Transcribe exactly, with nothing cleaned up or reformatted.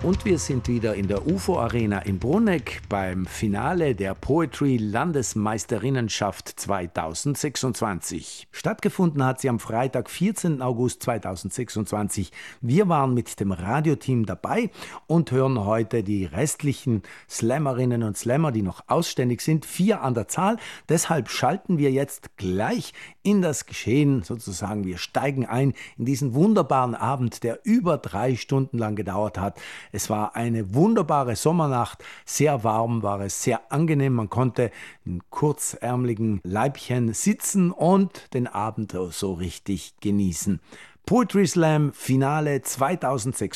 Und wir sind wieder in der U F O Arena in Bruneck beim Finale der Poetry Landesmeisterinnenschaft zweitausendsechsundzwanzig. Stattgefunden hat sie am Freitag, vierzehnten August zweitausendsechsundzwanzig. Wir waren mit dem Radioteam dabei und hören heute die restlichen Slammerinnen und Slammer, die noch ausständig sind, vier an der Zahl. Deshalb schalten wir jetzt gleich in das Geschehen, sozusagen. Wir steigen ein in diesen wunderbaren Abend, der über drei Stunden lang gedauert hat. Es war eine wunderbare Sommernacht, sehr warm war es, sehr angenehm. Man konnte in kurzärmeligen Leibchen sitzen und den Abend so richtig genießen. Poetry Slam Finale zweitausendsechsundzwanzig.